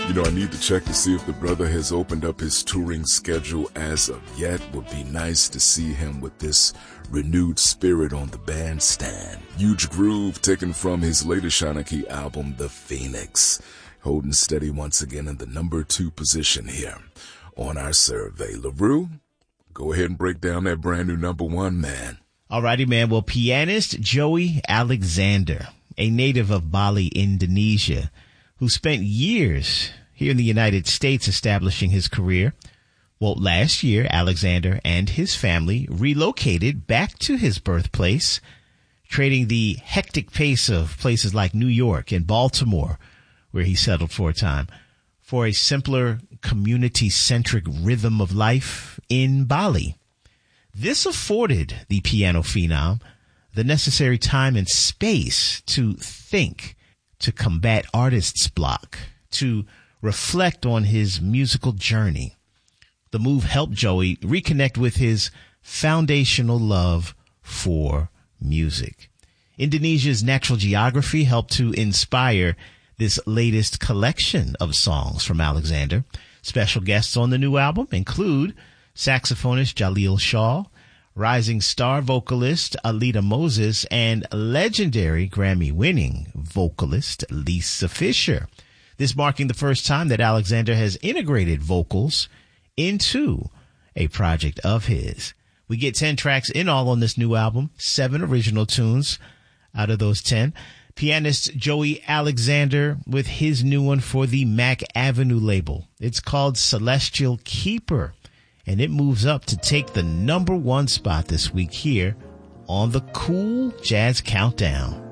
I need to check to see if the brother has opened up his touring schedule as of yet. Would be nice to see him with this renewed spirit on the bandstand. Huge Groove taken from his latest Shanachie album, The Phoenix. Holding steady once again in the number 2 position here on our survey. LaRue, go ahead and break down that brand new number 1, man. Alrighty, man. Well, pianist Joey Alexander, a native of Bali, Indonesia, who spent years here in the United States establishing his career. Well, last year, Alexander and his family relocated back to his birthplace, trading the hectic pace of places like New York and Baltimore, where he settled for a time, for a simpler, community-centric rhythm of life in Bali. This afforded the piano phenom the necessary time and space to think, to combat artist's block, to reflect on his musical journey. The move helped Joey reconnect with his foundational love for music. Indonesia's natural geography helped to inspire this latest collection of songs from Alexander. Special guests on the new album include saxophonist Jalil Shaw, rising star vocalist Alita Moses, and legendary Grammy-winning vocalist Lisa Fischer. This marking the first time that Alexander has integrated vocals into a project of his. We get 10 tracks in all on this new album, 7 original tunes out of those 10. Pianist Joey Alexander with his new one for the Mac Avenue label. It's called Celestial Keeper, and it moves up to take the number 1 spot this week here on the Cool Jazz Countdown.